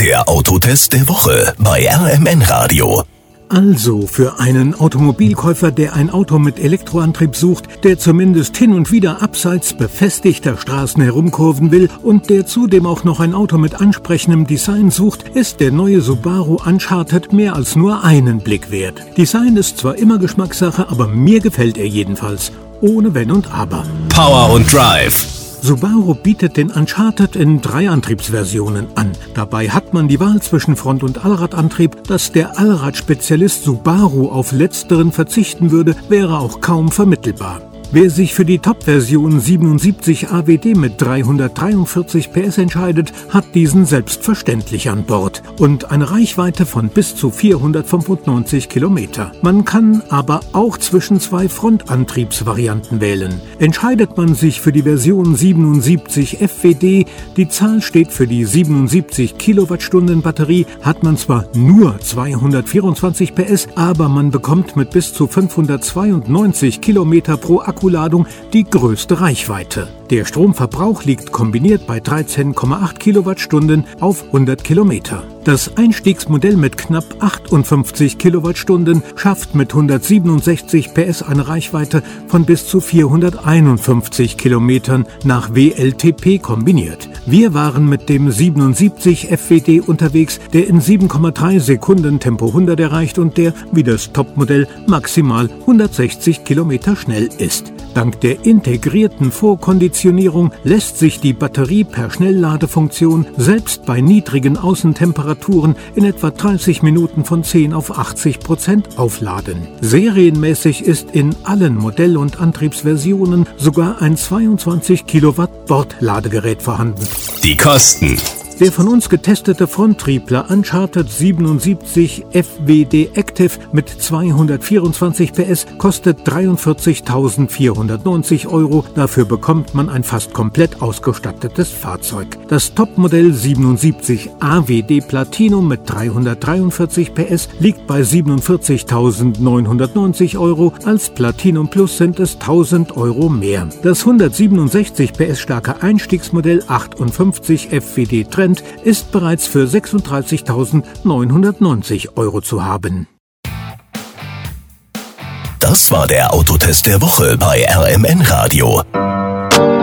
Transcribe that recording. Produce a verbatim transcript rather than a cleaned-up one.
Der Autotest der Woche bei R M N Radio. Also für einen Automobilkäufer, der ein Auto mit Elektroantrieb sucht, der zumindest hin und wieder abseits befestigter Straßen herumkurven will und der zudem auch noch ein Auto mit ansprechendem Design sucht, ist der neue Subaru Uncharted mehr als nur einen Blick wert. Design ist zwar immer Geschmackssache, aber mir gefällt er jedenfalls. Ohne Wenn und Aber. Power und Drive. Subaru bietet den Uncharted in drei Antriebsversionen an. Dabei hat man die Wahl zwischen Front- und Allradantrieb. Dass der Allradspezialist Subaru auf letzteren verzichten würde, wäre auch kaum vermittelbar. Wer sich für die Top-Version siebenundsiebzig A W D mit dreihundertdreiundvierzig P S entscheidet, hat diesen selbstverständlich an Bord und eine Reichweite von bis zu vierhundertfünfundneunzig Kilometer. Man kann aber auch zwischen zwei Frontantriebsvarianten wählen. Entscheidet man sich für die Version siebenundsiebzig F W D, die Zahl steht für die siebenundsiebzig Kilowattstunden Batterie, hat man zwar nur zweihundertvierundzwanzig P S, aber man bekommt mit bis zu fünfhundertzweiundneunzig Kilometer pro Akkuladung die größte Reichweite. Der Stromverbrauch liegt kombiniert bei dreizehn Komma acht Kilowattstunden auf hundert Kilometer. Das Einstiegsmodell mit knapp achtundfünfzig Kilowattstunden schafft mit hundertsiebenundsechzig P S eine Reichweite von bis zu vierhunderteinundfünfzig Kilometern nach W L T P kombiniert. Wir waren mit dem siebenundsiebzig F W D unterwegs, der in sieben Komma drei Sekunden Tempo hundert erreicht und der, wie das Topmodell, maximal hundertsechzig Kilometer schnell ist. Dank der integrierten Vorkonditionierung lässt sich die Batterie per Schnellladefunktion selbst bei niedrigen Außentemperaturen in etwa dreißig Minuten von zehn auf achtzig Prozent aufladen. Serienmäßig ist in allen Modell- und Antriebsversionen sogar ein zweiundzwanzig Kilowatt Bordladegerät vorhanden. Die Kosten. Der von uns getestete Fronttriebler Uncharted siebenundsiebzig F W D Active mit zweihundertvierundzwanzig P S kostet dreiundvierzigtausendvierhundertneunzig Euro. Dafür bekommt man ein fast komplett ausgestattetes Fahrzeug. Das Topmodell siebenundsiebzig A W D Platinum mit dreihundertdreiundvierzig P S liegt bei siebenundvierzigtausendneunhundertneunzig Euro. Als Platinum Plus sind es tausend Euro mehr. Das hundertsiebenundsechzig P S starke Einstiegsmodell achtundfünfzig F W D Trend ist bereits für sechsunddreißigtausendneunhundertneunzig Euro zu haben. Das war der Autotest der Woche bei R M N Radio.